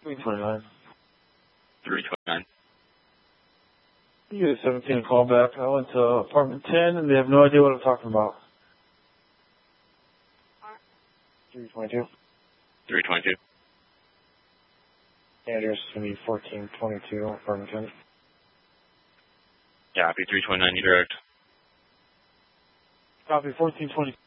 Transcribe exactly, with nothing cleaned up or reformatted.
three twenty-nine. three twenty-nine. You get a seventeen call back. I went to apartment ten and they have no idea what I'm talking about. three twenty-two. three twenty-two. Address is going to be fourteen twenty-two, apartment ten. Copy, three twenty-nine, you direct. Copy, fourteen twenty-two.